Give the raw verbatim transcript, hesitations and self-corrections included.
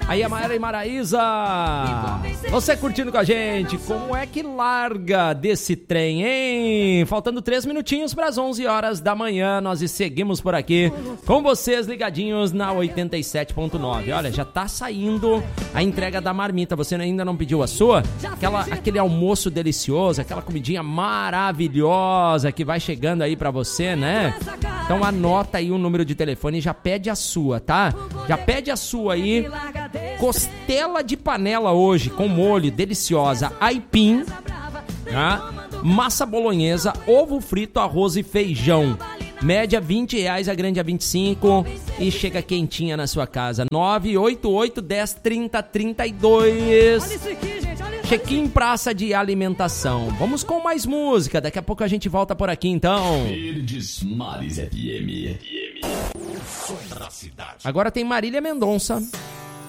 Aí a Maera e Maraísa, você curtindo com a gente, como é que larga desse trem, hein? Faltando três minutinhos para as onze horas da manhã, nós seguimos por aqui com vocês ligadinhos na oitenta e sete ponto nove. Olha, já tá saindo a entrega da marmita, você ainda não pediu a sua? Aquela, aquele almoço delicioso, aquela comidinha maravilhosa que vai chegando aí para você, né? Então anota aí o número de telefone e já pede a sua, tá? Já pede a sua aí. Costela de panela hoje, com molho, deliciosa, aipim, né? Massa bolonhesa, ovo frito, arroz e feijão. Média vinte reais, a grande a vinte e cinco e chega quentinha na sua casa. nove oito oito, dez, trinta, trinta e dois. Check-in Praça de Alimentação. Vamos com mais música, daqui a pouco a gente volta por aqui então. Verdes Mares F M. Agora tem Marília Mendonça.